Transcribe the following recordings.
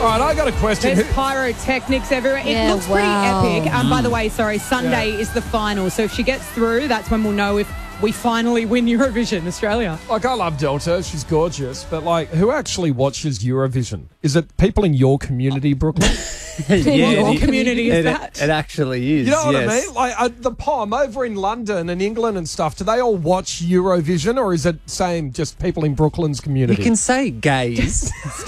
All right, I got a question. There's pyrotechnics everywhere. It looks pretty epic. By the way, Sunday is the final. So if she gets through, that's when we'll know if we finally win Eurovision, Australia. Like, I love Delta. She's gorgeous. But, like, who actually watches Eurovision? Is it people in your community, Brooklyn? Your community is that? It actually is. You know what I mean? Like, the POM over in London and England and stuff, do they all watch Eurovision, or is it same just people in Brooklyn's community? You can say gays.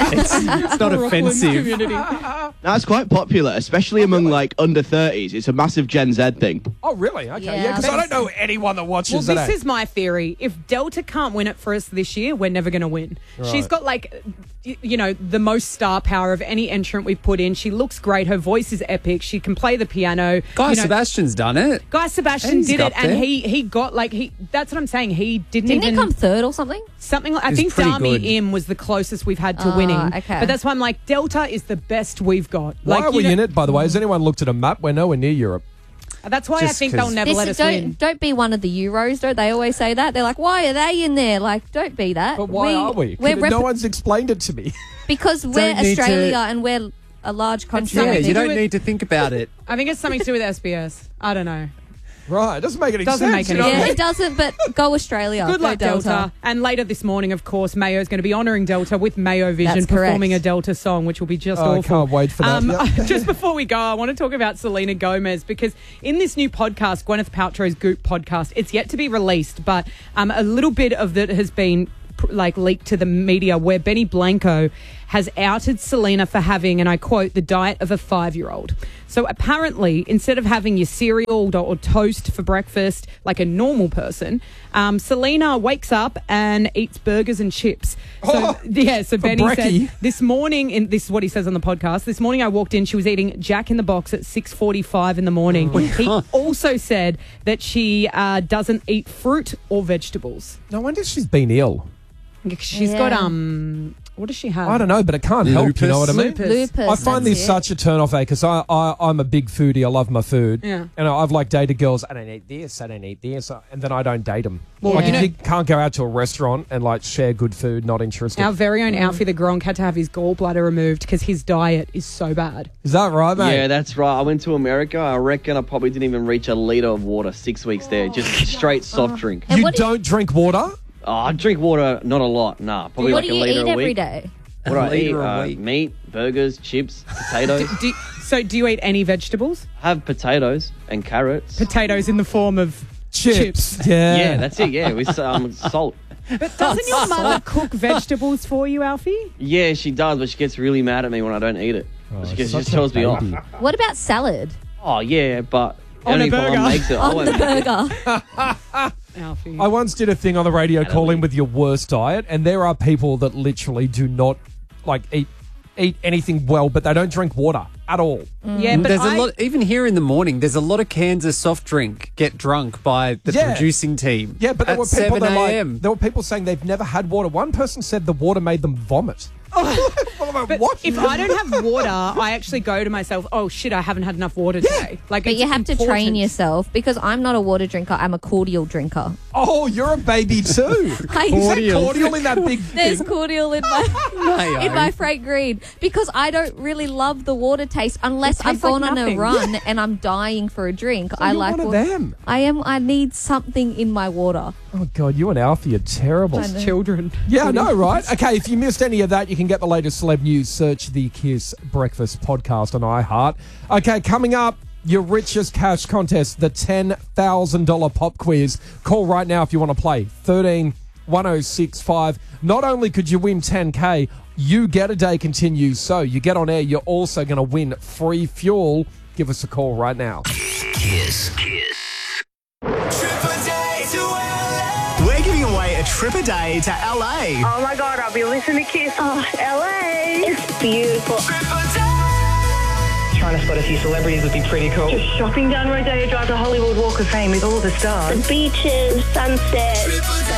it's not offensive. No, it's quite popular, especially among, like, under 30s. It's a massive Gen Z thing. Oh, really? Okay. Yeah, because I don't know anyone that watches Well, this is my theory. If Delta can't win it for us this year, we're never going to win. Right. She's got, like, you know, the most star power of any entrant we've put in. She looks great. Her voice is epic. She can play the piano. Guy Sebastian's done it. Guy Sebastian did it, and he got, like, that's what I'm saying. He didn't he come third or something? Something like, I think Dami Im was the closest we've had to winning. Okay. But that's why I'm like, Delta is the best we've got. Why are we in it, by the way? Has anyone looked at a map? We're nowhere near Europe. That's why I think they'll never let us win. Don't be one of the Euros, don't they always say that? They're like, why are they in there? Like, don't be that. But why are we? No one's explained it to me. Because we're Australia and we're a large country. Yeah, you don't need to think about it. I think it's something to do with SBS. I don't know. Right, it doesn't make any sense. Yeah, it doesn't, but go Australia. Good luck, Delta. And later this morning, of course, Mayo's going to be honouring Delta with Mayo Vision, performing a Delta song, which will be just awful. I can't wait for that. Just before we go, I want to talk about Selena Gomez, because in this new podcast, Gwyneth Paltrow's Goop podcast, it's yet to be released, but a little bit of it has been leaked to the media, where Benny Blanco has outed Selena for having, and I quote, the diet of a 5-year-old. So apparently, instead of having your cereal or toast for breakfast like a normal person, Selena wakes up and eats burgers and chips. So Benny said this morning, this is what he says on the podcast, this morning I walked in, she was eating Jack in the Box at 6:45 in the morning. He also said that she doesn't eat fruit or vegetables. No wonder she's been ill. She's got, what does she have? I don't know, but it can't help, you know what I mean? Lupus. I find this such a turn-off, because I'm a big foodie. I love my food. Yeah. And I've, dated girls, I don't eat this, and then I don't date them. Well, if you can't go out to a restaurant and, share good food, not interested. Our very own Alfie the Gronk had to have his gallbladder removed because his diet is so bad. Is that right, mate? Yeah, that's right. I went to America. I reckon I probably didn't even reach a litre of water 6 weeks there. Just straight soft drink. You don't drink water? Oh, I drink water, not a lot. Nah, probably what like a litre a week. What do you eat every day? What do I eat? Meat, burgers, chips, potatoes. Do you eat any vegetables? I have potatoes and carrots. Potatoes in the form of chips. Yeah, that's it. Yeah, with salt. But doesn't your mother cook vegetables for you, Alfie? Yeah, she does, but she gets really mad at me when I don't eat it. She just tells me off. What about salad? Oh, yeah, but on only a burger. if my mum makes it. On the burger. Alfie. I once did a thing on the radio calling with your worst diet, and there are people that literally do not eat anything well, but they don't drink water at all. Yeah, but there's a lot. Even here in the morning, there's a lot of cans of soft drink get drunk by the producing team. Yeah, but there at were people 7 a.m. there were people saying they've never had water. One person said the water made them vomit. But if I don't have water, I actually go to myself, oh shit, I haven't had enough water today. But you have to train yourself, because I'm not a water drinker, I'm a cordial drinker. Oh, you're a baby too. Is that cordial in that big There's thing? cordial in my Frank Green, because I don't really love the water taste unless I've gone on a run and I'm dying for a drink. So I you're like one of them. I need something in my water. Oh God, you and Alfie are terrible. Children. Yeah, I know, right? Okay, if you missed any of that, you can get the latest celeb news. Search the Kiss Breakfast podcast on iHeart. Okay, coming up, your richest cash contest, the $10,000 pop quiz. Call right now if you want to play. 13 1065. Not only could you win 10K, you get a day continues. So you get on air, you're also going to win free fuel. Give us a call right now. Kiss. We're giving away a trip a day to LA. Oh my God, I'll be listening to Kiss. Oh, LA. It's beautiful. Trying to spot a few celebrities would be pretty cool. Just shopping down Rodeo Drive to Hollywood Walk of Fame with all the stars. The beaches, sunset.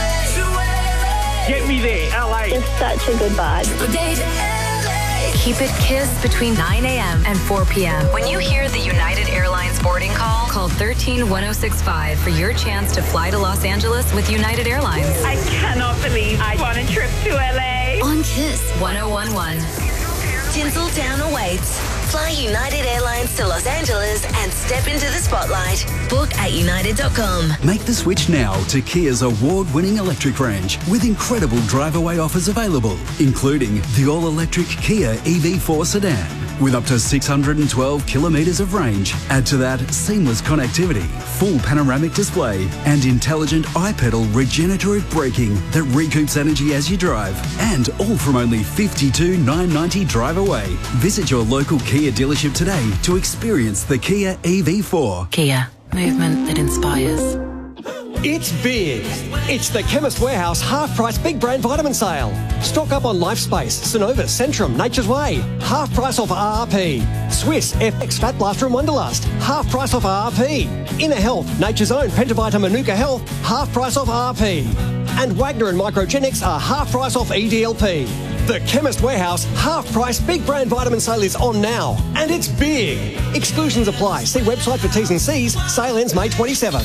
Get me there, LA. It's such a good vibe. Keep it Kiss between 9 a.m. and 4 p.m. When you hear the United Airlines boarding call, call 13-1065 for your chance to fly to Los Angeles with United Airlines. I cannot believe I won a trip to LA. On Kiss 1011. Tinseltown awaits. Fly United Airlines to Los Angeles and step into the spotlight. Book at united.com. Make the switch now to Kia's award-winning electric range with incredible drive-away offers available, including the all-electric Kia EV4 sedan with up to 612 kilometres of range. Add to that seamless connectivity, full panoramic display and intelligent iPedal regenerative braking that recoups energy as you drive, and all from only $52,990 drive away. Visit your local Kia dealership today to experience the Kia EV4. Kia, movement that inspires. It's big. It's the Chemist Warehouse half-price big brand vitamin sale. Stock up on LifeSpace, Synovus, Centrum, Nature's Way. Half price off RRP. Swiss, FX, Fat Blaster and Wonderlust. Half price off RRP. Inner Health, Nature's Own, Pentavita, Manuka Health. Half price off RRP. And Wagner and Microgenics are half price off EDLP. The Chemist Warehouse half-price big brand vitamin sale is on now. And it's big. Exclusions apply. See website for T's and C's. Sale ends May 27.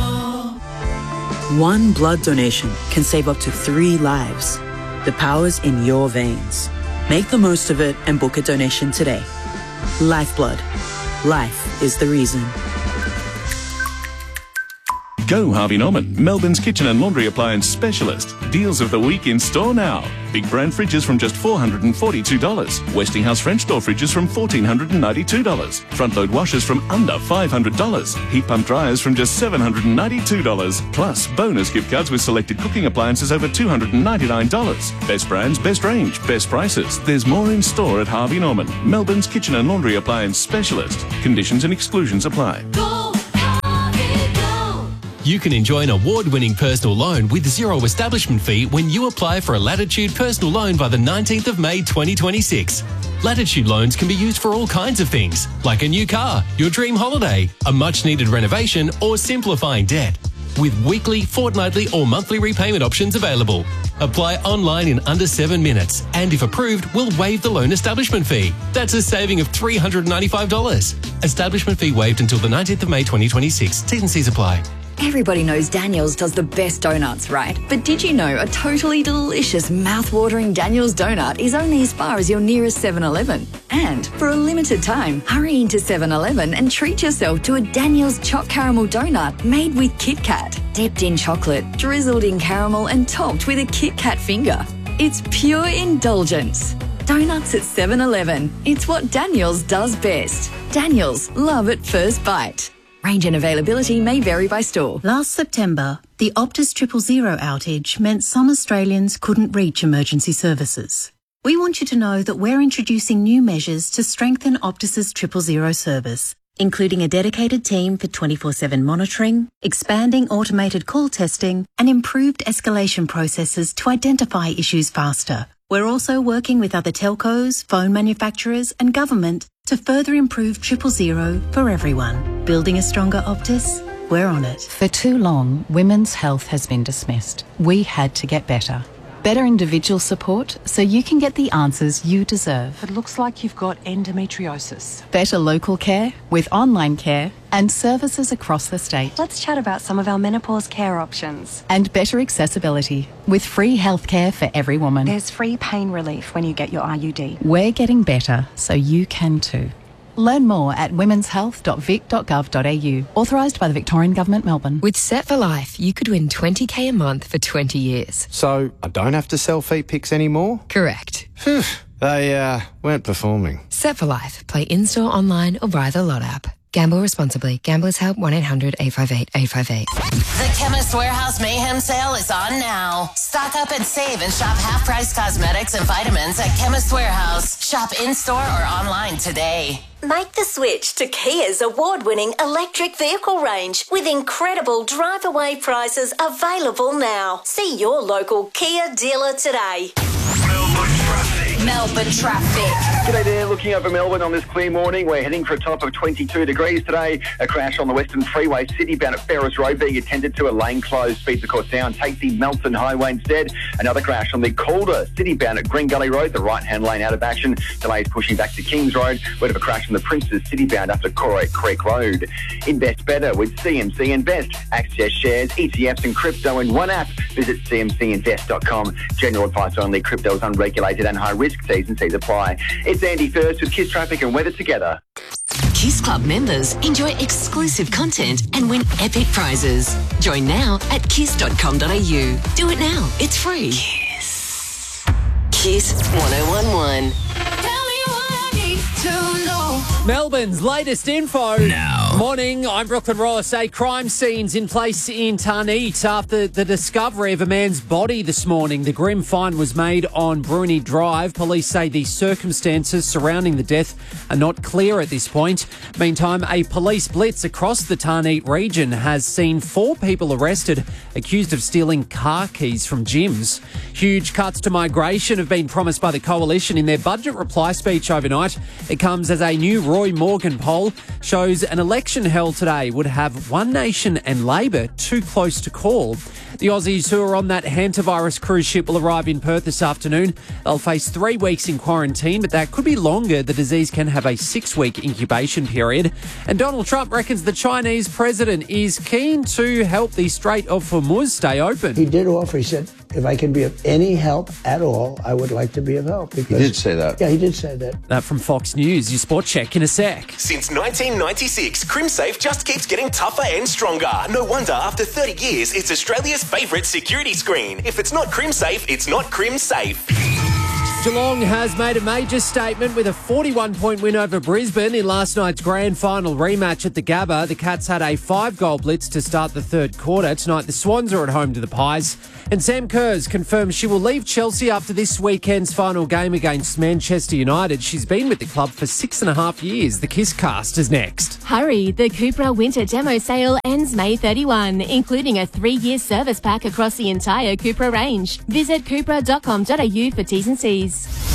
One blood donation can save up to 3 lives. The power's in your veins. Make the most of it and book a donation today. Lifeblood. Life is the reason. Go Harvey Norman, Melbourne's kitchen and laundry appliance specialist. Deals of the week in store now. Big brand fridges from just $442. Westinghouse French door fridges from $1,492. Front load washers from under $500. Heat pump dryers from just $792. Plus bonus gift cards with selected cooking appliances over $299. Best brands, best range, best prices. There's more in store at Harvey Norman, Melbourne's kitchen and laundry appliance specialist. Conditions and exclusions apply. You can enjoy an award-winning personal loan with zero establishment fee when you apply for a Latitude personal loan by the 19th of May 2026. Latitude loans can be used for all kinds of things, like a new car, your dream holiday, a much-needed renovation, or simplifying debt. With weekly, fortnightly, or monthly repayment options available. Apply online in under 7 minutes, and if approved, we'll waive the loan establishment fee. That's a saving of $395. Establishment fee waived until the 19th of May 2026. T's and C's apply. Everybody knows Daniel's does the best donuts, right? But did you know a totally delicious, mouth-watering Daniel's donut is only as far as your nearest 7-Eleven? And for a limited time, hurry into 7-Eleven and treat yourself to a Daniel's Choc Caramel donut made with Kit Kat, dipped in chocolate, drizzled in caramel and topped with a Kit Kat finger. It's pure indulgence. Donuts at 7-Eleven. It's what Daniel's does best. Daniel's, love at first bite. Range and availability may vary by store. Last September, the Optus 000 outage meant some Australians couldn't reach emergency services. We want you to know that we're introducing new measures to strengthen Optus's 000 service, including a dedicated team for 24/7 monitoring, expanding automated call testing, and improved escalation processes to identify issues faster. We're also working with other telcos, phone manufacturers, and government to further improve 000 for everyone. Building a stronger Optus? We're on it. For too long, women's health has been dismissed. We had to get better. Better individual support so you can get the answers you deserve. It looks like you've got endometriosis. Better local care with online care and services across the state. Let's chat about some of our menopause care options. And better accessibility with free healthcare for every woman. There's free pain relief when you get your IUD. We're getting better so you can too. Learn more at womenshealth.vic.gov.au. Authorised by the Victorian Government, Melbourne. With Set for Life, you could win $20,000 a month for 20 years. So, I don't have to sell feet pics anymore? Correct. Phew, they weren't performing. Set for Life. Play in-store, online or via the Lot app. Gamble responsibly. Gamblers Help 1-800-858-858. The Chemist Warehouse Mayhem Sale is on now. Stock up and save and shop half-price cosmetics and vitamins at Chemist Warehouse. Shop in-store or online today. Make the switch to Kia's award-winning electric vehicle range with incredible drive-away prices available now. See your local Kia dealer today. Melbourne traffic. G'day there, looking over Melbourne on this clear morning. We're heading for a top of 22 degrees today. A crash on the Western Freeway, City bound at Ferris Road being attended to. A lane closed, speeds of course down. Take the Melton Highway instead. Another crash on the Calder, City bound at Green Gully Road, the right-hand lane out of action. Delays pushing back to Kings Road. Word of a crash on the Princes, City bound after Corrick Creek Road. Invest better with CMC Invest. Access shares, ETFs and crypto in one app. Visit cmcinvest.com. General advice only. Crypto is unregulated and high risk. T's and C's apply. It's Andy First with Kiss Traffic and Weather together. Kiss Club members enjoy exclusive content and win epic prizes. Join now at kiss.com.au. Do it now. It's free. Kiss 1011. Melbourne's latest info. Now. Morning, I'm Brooklyn Roller. Say crime scenes in place in Tarneet after the discovery of a man's body this morning. The grim find was made on Bruni Drive. Police say the circumstances surrounding the death are not clear at this point. Meantime, a police blitz across the Tarneet region has seen 4 people arrested accused of stealing car keys from gyms. Huge cuts to migration have been promised by the Coalition in their budget reply speech overnight. It comes as a new Roy Morgan poll shows an election held today would have One Nation and Labor too close to call. The Aussies who are on that hantavirus cruise ship will arrive in Perth this afternoon. They'll face 3 weeks in quarantine, but that could be longer. The disease can have a 6-week incubation period. And Donald Trump reckons the Chinese president is keen to help the Strait of Hormuz stay open. He did offer, he said, if I can be of any help at all, I would like to be of help. Because, he did say that. Yeah, he did say that. That from Fox News. Your sport check in a sec. Since 1996, CrimSafe just keeps getting tougher and stronger. No wonder after 30 years, it's Australia's favourite security screen. If it's not CrimSafe, it's not CrimSafe. Geelong has made a major statement with a 41-point win over Brisbane in last night's grand final rematch at the Gabba. The Cats had a 5-goal blitz to start the third quarter. Tonight, the Swans are at home to the Pies. And Sam Kerr's confirmed she will leave Chelsea after this weekend's final game against Manchester United. She's been with the club for 6.5 years. The Kiss Cast is next. Hurry, the Cupra Winter Demo Sale ends May 31, including a 3-year service pack across the entire Cupra range. Visit cupra.com.au for T's and C's.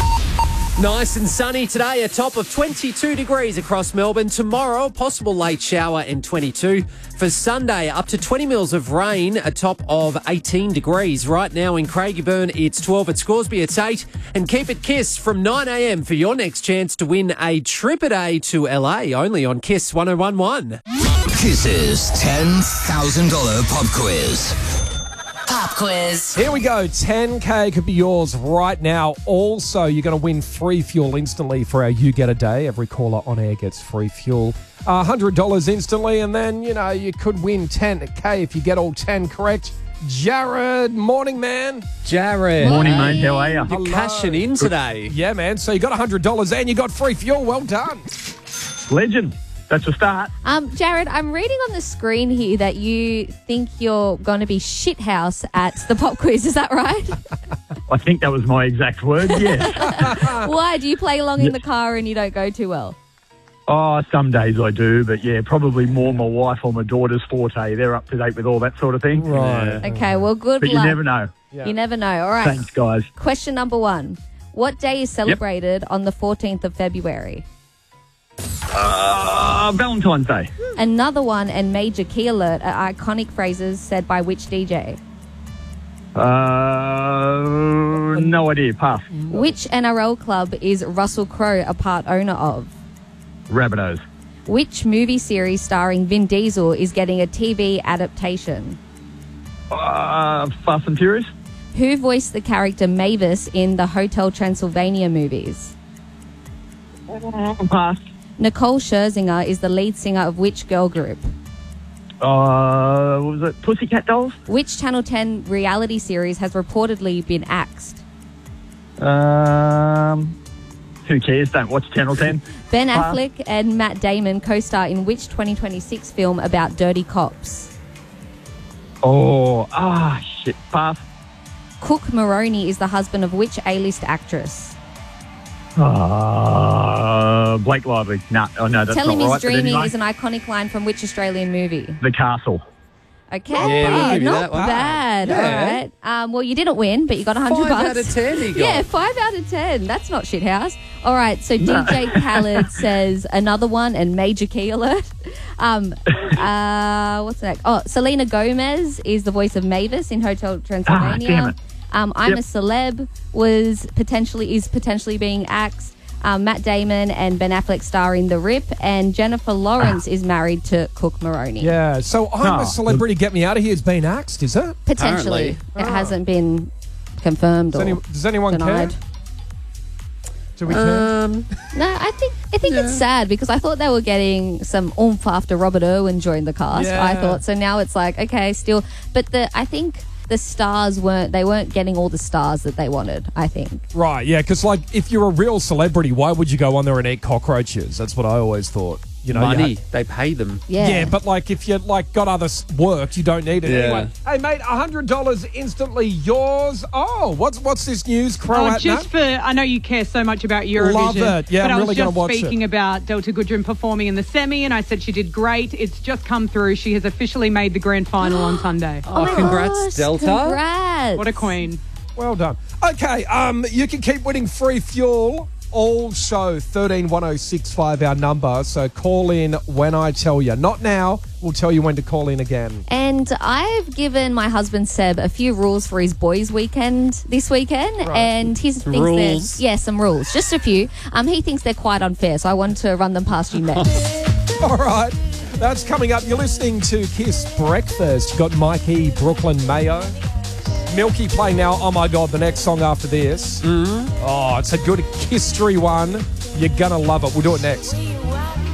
Nice and sunny today, a top of 22 degrees across Melbourne. Tomorrow, possible late shower and 22. For Sunday, up to 20 mils of rain, a top of 18 degrees. Right now in Craigieburn, it's 12. At Scoresby, it's 8. And keep it Kiss from 9 a.m. for your next chance to win a trip a day to LA, only on Kiss 1011. Kiss's $10,000 pop quiz. Pop quiz. Here we go. 10K could be yours right now. Also, you're going to win free fuel instantly for our You Get a Day. Every caller on air gets free fuel. $100 instantly, and then, you could win 10K if you get all 10 correct. Jared, morning, man. Jared. Morning, mate. How are you? You're cashing in today. Yeah, man. So you got $100 and you got free fuel. Well done. Legend. That's a start. Jared, I'm reading on the screen here that you think you're going to be shithouse at the pop quiz. Is that right? I think that was my exact word, yes. Why? Do you play along in the car and you don't go too well? Oh, some days I do, but yeah, probably more my wife or my daughter's forte. They're up to date with all that sort of thing. Right. Okay, well, good but luck. You never know. Yeah. You never know. All right. Thanks, guys. Question number 1. What day is celebrated on the 14th of February? Valentine's Day. Another one, and major key alert, are iconic phrases said by which DJ? No idea. Pass. Which NRL club is Russell Crowe a part owner of? Rabbitohs. Which movie series starring Vin Diesel is getting a TV adaptation? Fast and Furious. Who voiced the character Mavis in the Hotel Transylvania movies? Pass. Nicole Scherzinger is the lead singer of which girl group? What was it? Pussycat Dolls? Which Channel 10 reality series has reportedly been axed? Who cares? Don't watch Channel 10. Ben Affleck and Matt Damon co-star in which 2026 film about dirty cops? Shit. Pass. Cook Maroney is the husband of which A-list actress? Blake Lively. No, that's Tell not him right. he's dreaming anyway. is an iconic line from which Australian movie? The Castle. Okay, Yeah, we'll give you not that one. bad. Yeah. All right. Well, you didn't win, but you got $100. 5 out of 10 he got. Yeah, 5 out of 10. That's not shithouse. All right, so DJ Khaled says another one, and major key alert. What's next? Oh, Selena Gomez is the voice of Mavis in Hotel Transylvania. Damn it. I'm a Celeb is potentially being axed. Matt Damon and Ben Affleck star in The Rip, and Jennifer Lawrence is married to Cook Maroney. Yeah, so I'm a Celebrity, Get Me Out of Here has been axed, is it? Potentially. It hasn't been confirmed or Does anyone denied. care? Do we care? No, I think it's sad because I thought they were getting some oomph after Robert Irwin joined the cast. Yeah. I thought so. Now it's like okay, still, but I think the stars weren't getting all the stars that they wanted. I think. Right, yeah, because like if you're a real celebrity, why would you go on there and eat cockroaches? That's what I always thought. You know, Money. They pay them. Yeah, but like if you like got other work, you don't need it Yeah. anyway. Hey mate, $100 instantly yours. Oh, what's this news? Croat just for I know you care so much about Eurovision. Love it. Yeah, but I'm I really was gonna just watch it. speaking about Delta Goodrem performing in the semi, and I said she did great. It's just come through. She has officially made the grand final on Sunday. Oh, congrats, Delta. Congrats. What a queen. Well done. Okay, you can keep winning free fuel all show. 131065 our number. So call in when I tell you. Not now. We'll tell you when to call in again. And I've given my husband Seb a few rules for his boys' weekend this weekend, and he thinks Rules? some rules, just a few. He thinks they're quite unfair, so I want to run them past you next. All right. That's coming up. You're listening to Kiss Breakfast. You've got Mikey, Brooklyn Mayo. Milky playing now. Oh my God, the next song after this. Oh, it's a good history one. You're going to love it. We'll do it next.